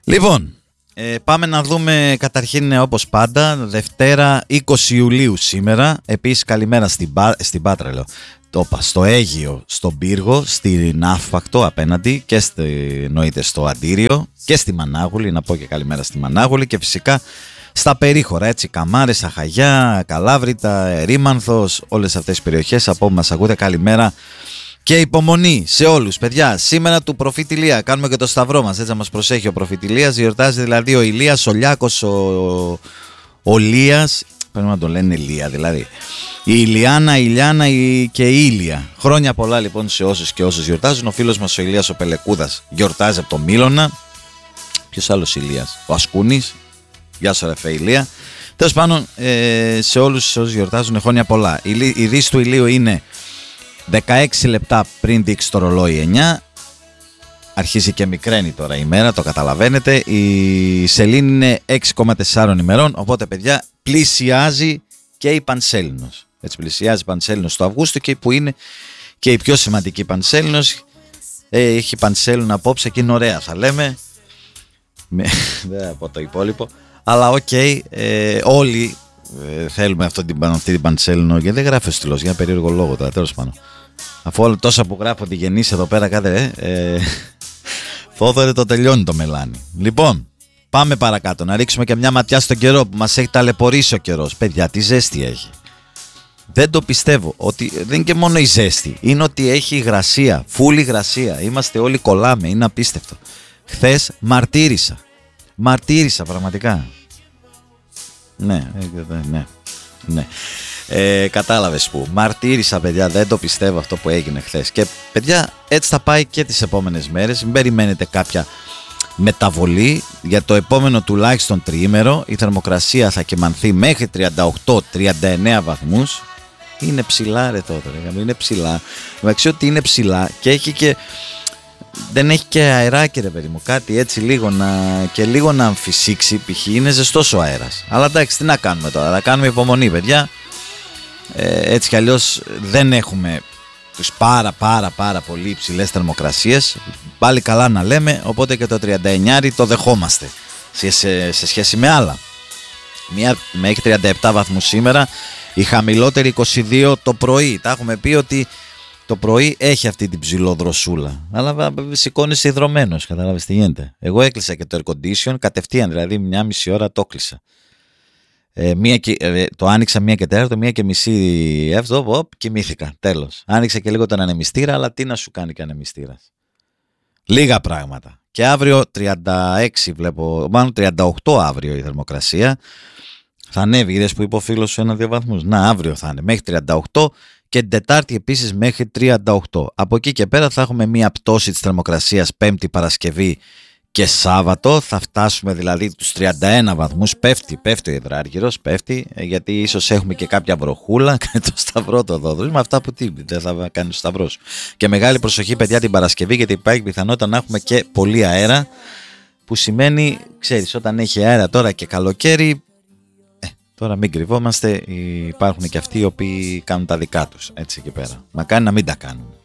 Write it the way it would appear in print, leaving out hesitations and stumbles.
Λοιπόν, πάμε να δούμε καταρχήν όπως πάντα Δευτέρα 20 Ιουλίου σήμερα. Επίσης καλημέρα στην Πάτρα, λέω. Στο Αίγυο, στον Πύργο, στην Άφακτο απέναντι και εννοείται στο Αντίριο και στη Μανάγουλη, να πω και καλημέρα στη Μανάγουλη και φυσικά στα περίχωρα, έτσι, Καμάρες, Αχαγιά, Καλάβρητα, Ερήμανθος, όλες αυτές τις περιοχές από όπου μας ακούτε, καλημέρα και υπομονή σε όλους. Παιδιά, σήμερα του Προφήτη Ηλία, κάνουμε και το σταυρό μας, έτσι να μας προσέχει ο Προφήτη Ηλίας, γιορτάζει δηλαδή ο Ηλίας, ο Λιάκος, ο Λίας, πρέπει να το λένε Ηλία δηλαδή, η Ηλιάνα, η Ηλιάνα και η Ήλια. Χρόνια πολλά λοιπόν σε όσους και όσους γιορτάζουν. Ο φίλος μας ο Ηλίας ο Πελεκούδας γιορτάζει από το Μήλωνα. Ποιος άλλος Ηλίας? Ο Ασκούνης. Γεια σου ρε Ηλία. Τέλος πάντων, σε όλους όσους γιορτάζουν χρόνια πολλά. Η δύση του ηλίου είναι 16 λεπτά πριν δείξει το ρολόι 9. Αρχίζει και μικραίνει τώρα η μέρα, το καταλαβαίνετε. Η σελήνη είναι 6,4 ημερών. Οπότε παιδιά, πλησιάζει και η Πανσέλινος. Έτσι πλησιάζει η Πανσέλινος το Αυγούστου και που είναι και η πιο σημαντική Πανσέλινος. Έχει Πανσέλινο απόψε και είναι ωραία θα λέμε. Δεν θα πω το υπόλοιπο. Αλλά οκ, όλοι θέλουμε αυτή την Πανσέλινο. Γιατί δεν γράφει ο στυλός για ένα περίεργο λόγο τώρα, τέλος πάντων. Αφού όλα τόσα που γράφω ότι γεννήσει εδώ πέρα κάθε Θόδωρε, το τελειώνει το μελάνι. Λοιπόν, πάμε παρακάτω να ρίξουμε και μια ματιά στον καιρό που μας έχει ταλαιπωρήσει ο καιρός. Παιδιά, τι ζέστη έχει. Δεν το πιστεύω, ότι δεν είναι και μόνο η ζέστη, είναι ότι έχει υγρασία, φούλη υγρασία. Είμαστε όλοι κολλάμε, είναι απίστευτο. Χθες μαρτύρησα πραγματικά. Ναι. Κατάλαβες που μαρτύρησα παιδιά, δεν το πιστεύω αυτό που έγινε χθες. Και παιδιά, έτσι θα πάει και τις επόμενες μέρες. Μην περιμένετε κάποια μεταβολή. Για το επόμενο τουλάχιστον τριήμερο η θερμοκρασία θα κυμανθεί μέχρι 38-39 βαθμούς. Είναι ψηλά ρε τότε, είναι ψηλά. Εντάξει ότι είναι ψηλά και έχει και... Δεν έχει και αεράκι ρε παιδί μου, κάτι έτσι λίγο να αμφισήξει, π.χ. είναι ζεστός ο αέρας. Αλλά εντάξει, τι να κάνουμε τώρα, θα κάνουμε υπομονή παιδιά. Έτσι κι αλλιώς δεν έχουμε τους πάρα πολύ υψηλές θερμοκρασίες. Πάλι καλά να λέμε, οπότε και το 39 το δεχόμαστε σε σχέση με άλλα. Μία μέχρι 37 βαθμούς σήμερα, η χαμηλότερη 22 το πρωί. Τα έχουμε πει ότι το πρωί έχει αυτή την ψηλοδροσούλα. Αλλά σηκώνεσαι ιδρωμένος, καταλάβεις τι γίνεται. Εγώ έκλεισα και το air condition κατευθείαν, δηλαδή 1,5 ώρα το έκλεισα. Το άνοιξα 1 και 4, 1 και μισή εύδο, κοιμήθηκα, τέλος. Άνοιξα και λίγο τον ανεμιστήρα, αλλά τι να σου κάνει και ανεμιστήρας. Λίγα πράγματα. Και αύριο 36 βλέπω, μάλλον 38 αύριο η θερμοκρασία. Θα ανέβει, είδες που είπε ο φίλος σου 1-2 βαθμούς. Να, αύριο θα είναι μέχρι 38 και την Τετάρτη επίσης μέχρι 38. Από εκεί και πέρα θα έχουμε μία πτώση της θερμοκρασίας Πέμπτη, Παρασκευή και Σάββατο. Θα φτάσουμε δηλαδή τους 31 βαθμούς. Πέφτει ο υδράργυρος, πέφτει, γιατί ίσως έχουμε και κάποια βροχούλα. Κάνει το σταυρό το δόδρος. Με αυτά που δεν θα κάνει το σταυρό σου. Και μεγάλη προσοχή παιδιά την Παρασκευή, γιατί υπάρχει πιθανότητα να έχουμε και πολύ αέρα. Που σημαίνει, ξέρεις, όταν έχει αέρα τώρα και καλοκαίρι. Τώρα μην κρυβόμαστε, υπάρχουν και αυτοί οι οποίοι κάνουν τα δικά τους, έτσι εκεί πέρα. Μακάρι να μην τα κάνουν.